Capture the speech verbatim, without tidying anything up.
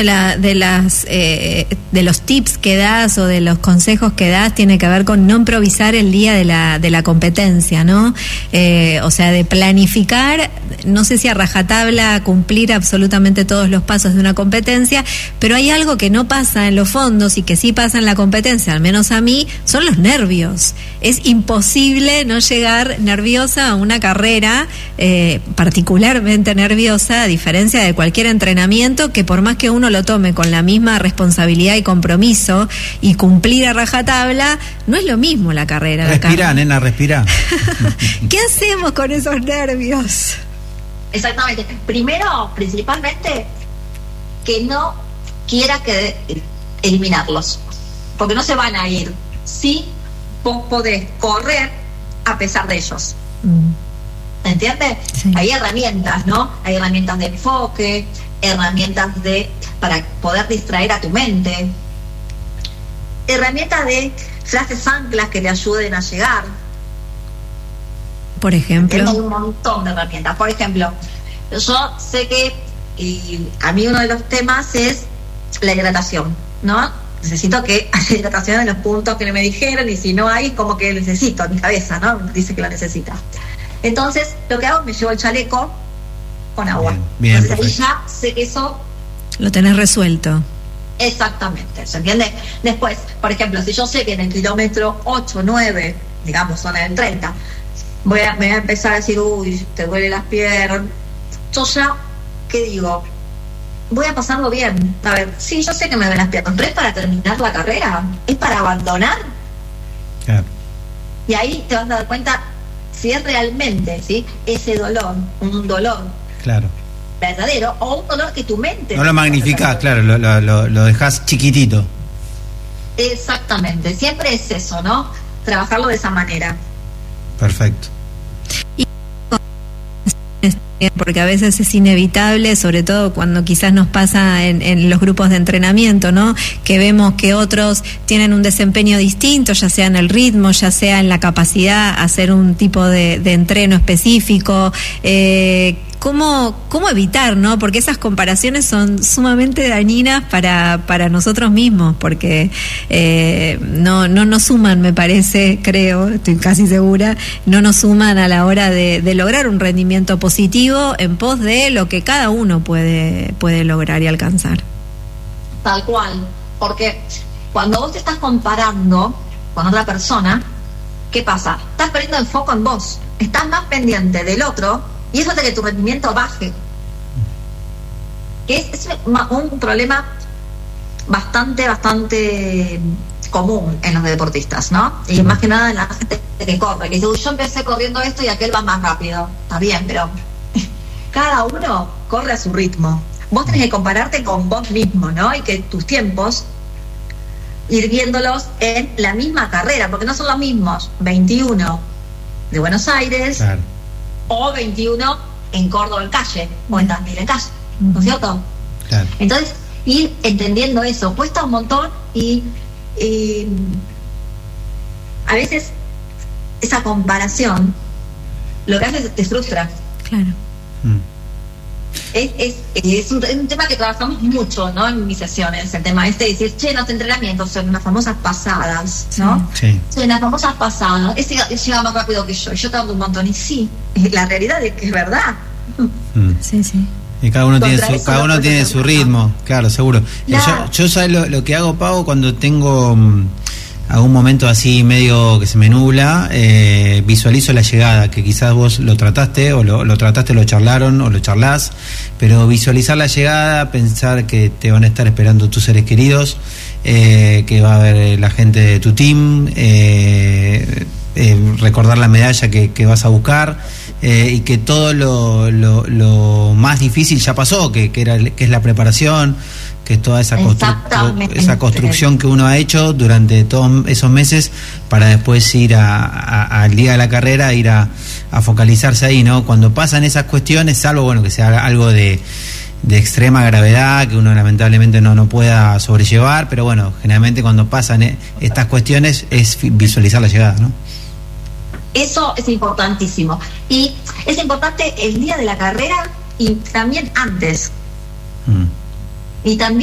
de la de las eh, de los tips que das o de los consejos que das tiene que ver con no improvisar el día de la de la competencia, ¿no? Eh, o sea, de planificar, no sé si a rajatabla cumplir absolutamente todos los pasos de una competencia, pero hay algo que no pasa en los fondos y que sí pasa en la competencia, al menos a mí, son los nervios. Es imposible no llegar nerviosa a una carrera, eh, particularmente nerviosa, a diferencia de cualquier entrenamiento, que por más que uno lo tome con la misma responsabilidad y compromiso y cumplir a rajatabla, no es lo mismo la carrera. Respirá, la nena, respirá. ¿Qué hacemos con esos nervios? Exactamente. Primero, principalmente, que no quiera que eliminarlos, porque no se van a ir. Sí, vos podés correr a pesar de ellos. Mm. ¿Entiendes? Sí. Hay herramientas, ¿no? Hay herramientas de enfoque, herramientas de para poder distraer a tu mente, herramientas de frases anclas que te ayuden a llegar. Por ejemplo, hay un montón de herramientas. Por ejemplo, yo sé que y a mí uno de los temas es la hidratación, ¿no? Necesito que haya hidratación en los puntos que me dijeron, y si no hay, como que necesito, mi cabeza, ¿no? Dice que lo necesita. Entonces, lo que hago es me llevo el chaleco con agua. Bien, bien, entonces ahí ya sé que eso lo tenés resuelto. Exactamente, ¿se entiende? Después, por ejemplo, si yo sé que en el kilómetro ocho, nueve, digamos, zona del treinta, voy a, me voy a empezar a decir, uy, te duele las piernas, yo ya, ¿qué digo? Voy a pasarlo bien. A ver, sí, yo sé que me duelen las piernas, pero es para terminar la carrera, es para abandonar. Claro. Y ahí te vas a dar cuenta si es realmente, ¿sí?, ese dolor, un dolor claro verdadero, o un dolor que tu mente no lo magnificás, claro, lo, lo, lo dejás chiquitito. Exactamente, siempre es eso, ¿no? Trabajarlo de esa manera. Perfecto. Porque a veces es inevitable, sobre todo cuando quizás nos pasa en, en los grupos de entrenamiento, ¿no? Que vemos que otros tienen un desempeño distinto, ya sea en el ritmo, ya sea en la capacidad a hacer un tipo de, de entreno específico. Eh, ¿Cómo, cómo evitar, no? Porque esas comparaciones son sumamente dañinas para, para nosotros mismos, porque eh, no, no nos suman, me parece, creo, estoy casi segura, no nos suman a la hora de, de lograr un rendimiento positivo en pos de lo que cada uno puede, puede lograr y alcanzar. Tal cual, porque cuando vos te estás comparando con otra persona, ¿qué pasa? Estás perdiendo el foco en vos, estás más pendiente del otro, y eso hace que tu rendimiento baje. Que es, es un problema bastante, bastante común en los deportistas, ¿no? Y más que nada en la gente que corre, que dice, yo empecé corriendo esto y aquel va más rápido. Está bien, pero cada uno corre a su ritmo. Vos tenés que compararte con vos mismo, ¿no? Y que tus tiempos, ir viéndolos en la misma carrera, porque no son los mismos veintiuno de Buenos Aires, claro, o veintiuno en Córdoba en calle, o en Tandil en calle, ¿no es cierto? Claro. Entonces, ir entendiendo eso cuesta un montón, y, y a veces esa comparación lo que hace es te frustra. Claro. Mm. Es, es, es, un, es un tema que trabajamos mucho, ¿no? En mis sesiones, el tema este de decir, che, los entrenamientos son unas famosas pasadas, ¿no? Sí. Son unas famosas pasadas, ese llega más rápido que yo, y yo tardo un montón, y sí, la realidad es que es verdad. Mm. Sí, sí. Y cada uno Contra tiene su, cada uno tiene su ritmo, claro, seguro. Claro. Yo, yo sabes lo, lo que hago, Pau, cuando tengo um, algún momento así medio que se me nubla, eh, visualizo la llegada, que quizás vos lo trataste, o lo, lo trataste, lo charlaron, o lo charlás, pero visualizar la llegada, pensar que te van a estar esperando tus seres queridos, eh, que va a haber la gente de tu team, eh, eh, recordar la medalla que, que vas a buscar, eh, y que todo lo, lo, lo más difícil ya pasó, que, que, era, que es la preparación, que es toda esa, constru- esa construcción que uno ha hecho durante todos esos meses para después ir a, a, al día de la carrera, ir a, a focalizarse ahí, ¿no? Cuando pasan esas cuestiones, salvo bueno que sea algo de, de extrema gravedad, que uno lamentablemente no, no pueda sobrellevar, pero bueno, generalmente cuando pasan estas cuestiones es visualizar la llegada, ¿no? Eso es importantísimo. Y es importante el día de la carrera y también antes. Mm. Y también